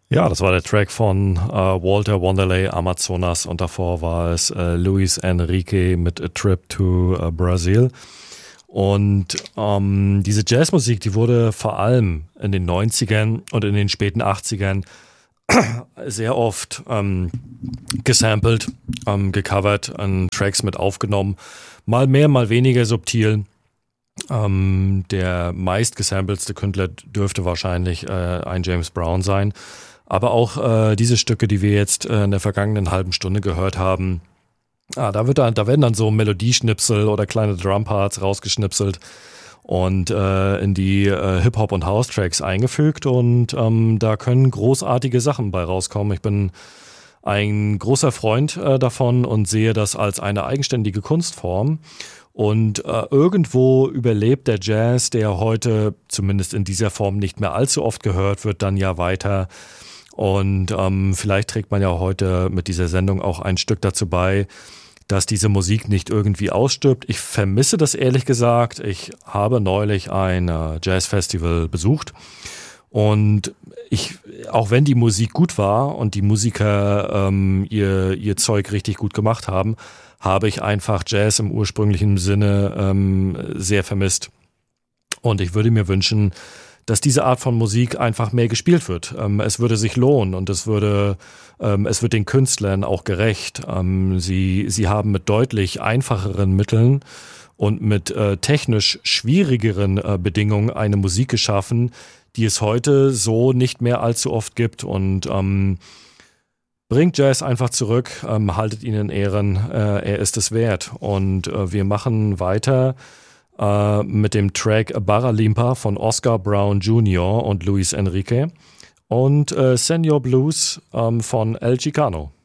Ja, das war der Track von Walter Wanderlei, Amazonas, und davor war es Luis Enrique mit A Trip to Brazil. Und diese Jazzmusik, die wurde vor allem in den 90ern und in den späten 80ern sehr oft gesampelt, gecovert, an Tracks mit aufgenommen. Mal mehr, mal weniger subtil. Der meist gesampelste Künstler dürfte wahrscheinlich ein James Brown sein. Aber auch diese Stücke, die wir jetzt in der vergangenen halben Stunde gehört haben, da werden dann so Melodieschnipsel oder kleine Drumparts rausgeschnipselt und in die Hip-Hop- und House-Tracks eingefügt, und da können großartige Sachen bei rauskommen. Ich bin ein großer Freund davon und sehe das als eine eigenständige Kunstform. Und irgendwo überlebt der Jazz, der heute zumindest in dieser Form nicht mehr allzu oft gehört wird, dann ja weiter. Und vielleicht trägt man ja heute mit dieser Sendung auch ein Stück dazu bei, dass diese Musik nicht irgendwie ausstirbt. Ich vermisse das ehrlich gesagt. Ich habe neulich ein Jazzfestival besucht, und auch wenn die Musik gut war und die Musiker ihr Zeug richtig gut gemacht haben, habe ich einfach Jazz im ursprünglichen Sinne sehr vermisst. Und ich würde mir wünschen, dass diese Art von Musik einfach mehr gespielt wird. Es würde sich lohnen, und es wird den Künstlern auch gerecht. Sie haben mit deutlich einfacheren Mitteln und mit technisch schwierigeren Bedingungen eine Musik geschaffen, die es heute so nicht mehr allzu oft gibt. Und bringt Jazz einfach zurück, haltet ihn in Ehren, er ist es wert. Und wir machen weiter mit dem Track Barra Limpa von Oscar Brown Jr. und Luis Enrique und Senor Blues von El Chicano.